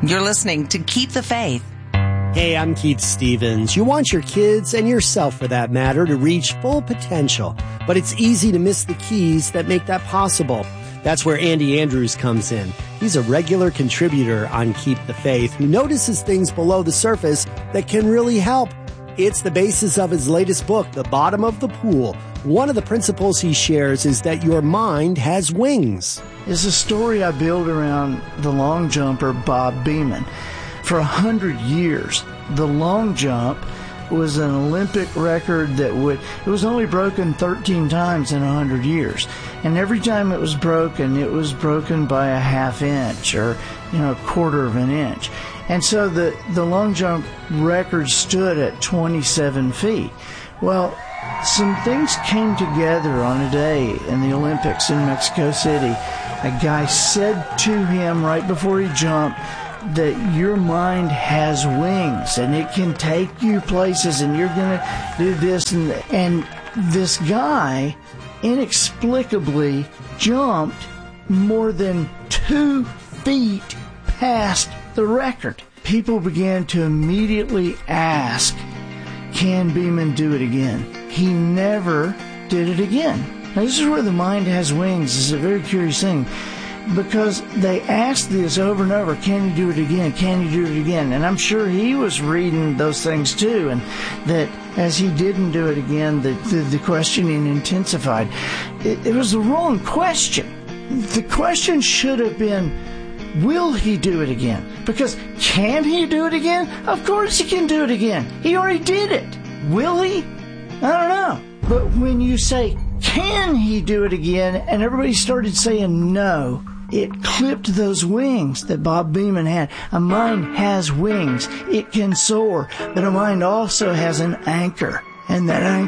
You're listening to Keep the Faith. Hey, I'm Keith Stevens. You want your kids, and yourself for that matter, to reach full potential, but it's easy to miss the keys that make that possible. That's where Andy Andrews comes in. He's a regular contributor on Keep the Faith who notices things below the surface that can really help. It's the basis of his latest book, The Bottom of the Pool. One of the principles he shares is that your mind has wings. It's a story I built around the long jumper Bob Beamon. For 100 years, the long jump was an Olympic record it was only broken 13 times in 100 years. And every time it was broken by a half inch or, a quarter of an inch. And so the long jump record stood at 27 feet. Well, some things came together on a day in the Olympics in Mexico City. A guy said to him right before he jumped that your mind has wings and it can take you places and you're going to do this. And this guy inexplicably jumped more than 2 feet past the record. People began to immediately ask, can Beamon do it again? He never did it again. Now, this is where the mind has wings. It's a very curious thing because they asked this over and over, can you do it again? Can you do it again? And I'm sure he was reading those things too, and that as he didn't do it again, the questioning intensified. It was the wrong question. The question should have been, will he do it again? Because can he do it again? Of course he can do it again. He already did it. Will he? I don't know. But when you say, can he do it again? And everybody started saying no, it clipped those wings that Bob Beamon had. A mind has wings. It can soar. But a mind also has an anchor. And that anchor